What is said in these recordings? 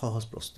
সহজ প্ৰশ্ন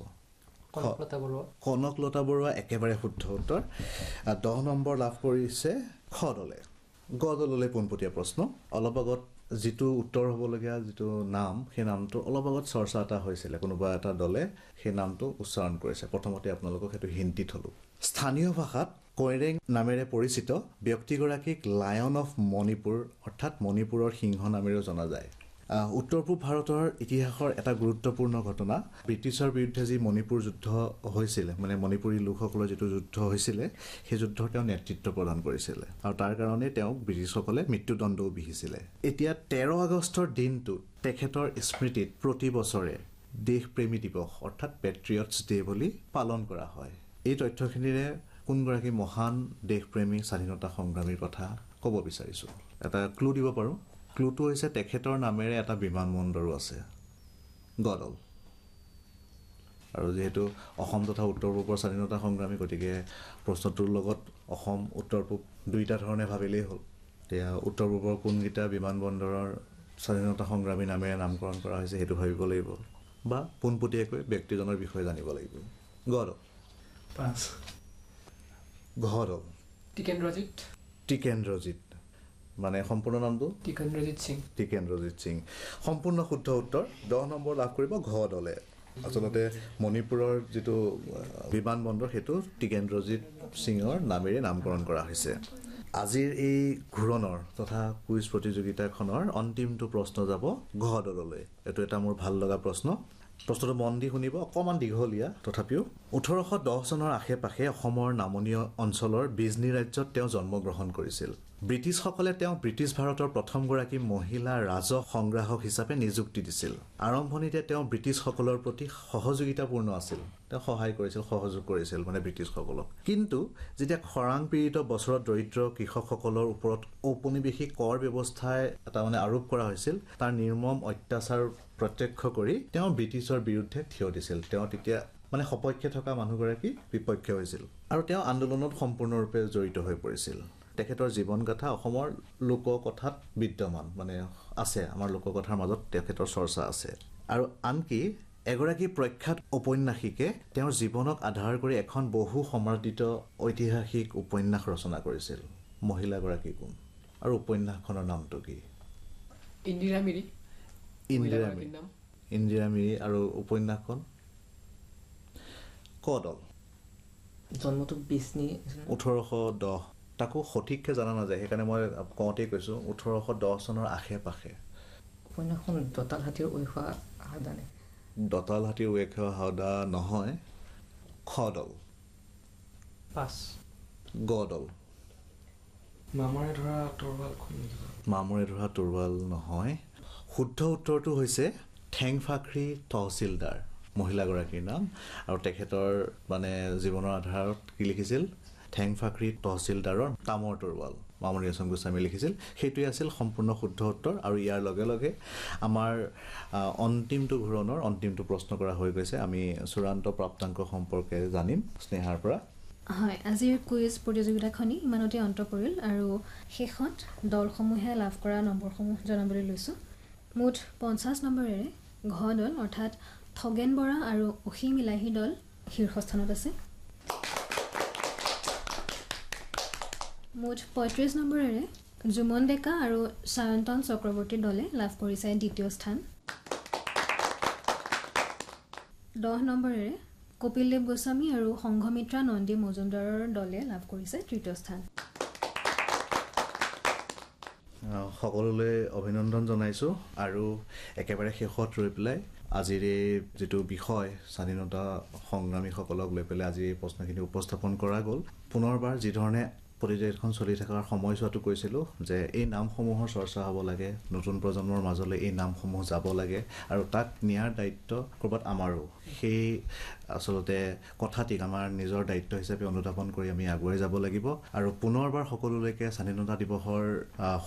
কনকলতা বৰুৱা একেবাৰে শুদ্ধ উত্তৰ 10 নম্বৰ লাভ কৰিছে খ দলে গ দললৈ পোনপটীয়া প্ৰশ্ন অলপ আগত যিটো উত্তৰ হ'বলগীয়া যিটো নাম সেই নামটো অলপ আগত চৰ্চা এটা হৈছিলে কোনোবা এটা দলে সেই নামটো উচ্চাৰণ কৰিছে প্ৰথমতে আপোনালোকক সেইটো হিন্তিত হলো স্থানীয় ভাষাত কৈৰেং নামেৰে পৰিচিত ব্যক্তিগৰাকীক লায়ন অফ মণিপুৰ অৰ্থাৎ মণিপুৰৰ সিংহ নামেৰেও জনা যায় উত্তৰ পূব ভাৰতৰ ইতিহাসৰ এটা গুৰুত্বপূৰ্ণ ঘটনা ব্ৰিটিছৰ বিৰুদ্ধে যি মণিপুৰ যুদ্ধ হৈছিল মানে মণিপুৰী লোকসকলৰ যিটো যুদ্ধ হৈছিল সেই যুদ্ধৰ তেওঁ নেতৃত্ব প্ৰদান কৰিছিল আৰু তাৰ কাৰণে তেওঁক ব্ৰিটিছসকলে মৃত্যুদণ্ডও বিহিছিলে এতিয়া 13 আগষ্টৰ দিনটো তেখেতৰ স্মৃতিত প্ৰতি বছৰে দেশপ্ৰেমী দিৱস অৰ্থাৎ পেট্ৰিয়টছ ডে বুলি পালন কৰা হয় এই তথ্যখিনিৰে কোনগৰাকী মহান দেশপ্ৰেমী স্বাধীনতা সংগ্ৰামীৰ কথা ক'ব বিচাৰিছো এটা ক্লু দিব পাৰো ক্লুটো হৈছে তেখেতৰ নামেৰে এটা বিমানবন্দৰো আছে গদল আৰু যেহেতু অসম তথা উত্তৰ পূবৰ স্বাধীনতা সংগ্ৰামী গতিকে প্ৰশ্নটোৰ লগত অসম উত্তৰ পূব দুইটা ধৰণে ভাবিলেই হ'ল এতিয়া উত্তৰ পূবৰ কোনগিটা বিমানবন্দৰৰ স্বাধীনতা সংগ্ৰামী নামেৰে নামকৰণ কৰা হৈছে সেইটো ভাবিব লাগিব বা পোনপটীয়াকৈ ব্যক্তিজনৰ বিষয়ে জানিব লাগিব গদল 5 গদল টিকেন্দ্ৰজিৎ মানে সম্পূৰ্ণ নামটো টিকেন্দ্ৰজিৎ সিং সম্পূৰ্ণ শুদ্ধ উত্তৰ 10 নম্বৰ লাভ কৰিব ঘ দলে আচলতে মণিপুৰৰ যিটো বিমানবন্দৰ সেইটো টিকেন্দ্ৰজিৎ সিঙৰ নামেৰে নামকৰণ কৰা হৈছে আজিৰ এই ঘূৰণৰ তথা কুইজ প্ৰতিযোগিতাখনৰ অন্তিমটো প্ৰশ্ন যাব ঘ দললৈ এটো এটা মোৰ ভাল লগা প্ৰশ্নটো মন দি শুনিব অকমান দীঘলীয়া তথাপিও 1810 চনৰ আশে-পাশে অসমৰ নামনীয় অঞ্চলৰ বিজনী ৰাজ্যত তেওঁ জন্মগ্ৰহণ কৰিছিল ব্ৰিটিছসকলে তেওঁ ব্ৰিটিছ ভাৰতৰ প্ৰথমগৰাকী মহিলা ৰাজহ সংগ্ৰাহক হিচাপে নিযুক্তি দিছিল আৰম্ভণিতে তেওঁ ব্ৰিটিছসকলৰ প্ৰতি সহযোগিতাপূৰ্ণ আছিল তেওঁ সহায় কৰিছিল সহযোগ কৰিছিল মানে ব্ৰিটিছসকলক কিন্তু যেতিয়া খৰাং পীড়িত বছৰত দৰিদ্ৰ কৃষকসকলৰ ওপৰত ঔপনিৱেশিক কৰ ব্যৱস্থাই এটা মানে আৰোপ কৰা হৈছিল তাৰ নিৰ্মম অত্যাচাৰ প্ৰত্যক্ষ কৰি তেওঁ ব্ৰিটিছৰ বিৰুদ্ধে থিয় দিছিল তেওঁ তেতিয়া মানে সপক্ষে থকা মানুহগৰাকী বিপক্ষে হৈছিল আৰু তেওঁ আন্দোলনত সম্পূৰ্ণৰূপে জড়িত হৈ পৰিছিল তেখেতৰ জীৱনগাথা অসমৰ লোককথাত বিদ্যমান মানে আছে আমাৰ লোককথাৰ মাজত তেখেতৰ চৰ্চা আছে আৰু আনকি এগৰাকী প্ৰখ্যাত ঔপন্যাসিকে তেওঁৰ জীৱনক আধাৰ কৰি এখন বহু সমাদৃত ঐতিহাসিক উপন্যাস ৰচনা কৰিছিল মহিলাগৰাকী কোন আৰু উপন্যাসখনৰ নামটো কি ইন্দিৰা মিৰি আৰু উপন্যাসখন কদল জন্মটো 1810 তাকো সঠিককৈ জানা নাযায় সেইকাৰণে মই কওঁতেই কৈছোঁ 1810 চনৰ আশে-পাশে উপন্যাসখন দতাল হাতীৰ উইখোৱা হাওদানে দতাল হাতীৰ উইখোৱা হাওদা নহয় খদল 5 গদল মামৰে ধৰা তৰোৱাল নহয় শুদ্ধ উত্তৰটো হৈছে ঠেংফাখৰি তহচিলদাৰ মহিলাগৰাকীৰ নাম আৰু তেখেতৰ মানে জীৱনৰ আধাৰত কি লিখিছিল ঠেংফাখৰি তহচিলদাৰৰ তামৰ তৰোৱাল মামনি ৰয়ছম গোস্বামী লিখিছিল সেইটোৱে আছিল সম্পূৰ্ণ শুদ্ধ উত্তৰ আৰু ইয়াৰ লগে লগে আমাৰ অন্তিমটো ঘূৰণৰ অন্তিমটো প্ৰশ্ন কৰা হৈ গৈছে আমি চূড়ান্ত প্ৰাপ্তাংক সম্পৰ্কে জানিম স্নেহাৰ পৰা হয় আজিৰ কুইজ প্ৰতিযোগিতাখনি ইমানতে অন্ত পৰিল আৰু শেষত দলসমূহে লাভ কৰা নম্বৰসমূহ জনাবলৈ লৈছো মুঠ 50 নম্বৰেৰে ঘ দল অৰ্থাৎ থগেন বৰা আৰু অসীম ইলাহী দল শীৰ্ষস্থানত আছে মুঠ 35 নম্বৰেৰে জুমন ডেকা আৰু সায়ন্তন চক্ৰৱৰ্তী দলে লাভ কৰিছে দ্বিতীয় স্থান 10 নম্বৰেৰে কপিল দেৱ গোস্বামী আৰু সংঘমিত্ৰা নন্দী মজুমদাৰৰ দলে লাভ কৰিছে তৃতীয় স্থান সকলোলৈ অভিনন্দন জনাইছো আৰু একেবাৰে শেষত ৰৈ পেলাই আজিৰ এই যেটো বিষয় স্বাধীনতা সংগ্ৰামীসকলক লৈ পেলাই আজি এই প্ৰশ্নখিনি উপস্থাপন কৰা গ'ল পুনৰবাৰ যি ধৰণে প্ৰতিযোগিতাখন চলি থকাৰ সময়ছোৱাটো কৈছিলো যে এই নামসমূহৰ চৰ্চা হ'ব লাগে নতুন প্ৰজন্মৰ মাজলৈ এই নামসমূহ যাব লাগে আৰু তাক নিয়াৰ দায়িত্ব কৰবাত আমাৰো সেই আসলতে কথাটিক আমাৰ নিজৰ দায়িত্ব হিচাপে অনুধাৱন কৰি আমি আগুৱাই যাব লাগিব আৰু পুনৰবাৰ সকলোলৈকে স্বাধীনতা দিৱসৰ